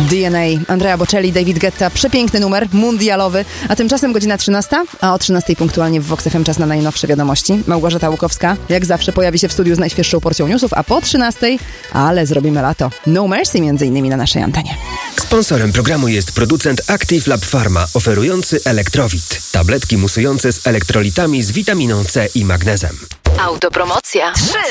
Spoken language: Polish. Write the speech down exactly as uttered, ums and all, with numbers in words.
D N A, Andrea Bocelli, David Guetta, przepiękny numer, mundialowy, a tymczasem godzina trzynasta, a o trzynastej punktualnie w Vox F M czas na najnowsze wiadomości. Małgorzata Łukowska, jak zawsze, pojawi się w studiu z najświeższą porcją newsów, a po trzynastej, ale zrobimy lato. No Mercy między innymi na naszej antenie. Sponsorem programu jest producent Active Lab Pharma, oferujący Elektrowit. Tabletki musujące z elektrolitami z witaminą C i magnezem. Autopromocja. trzy.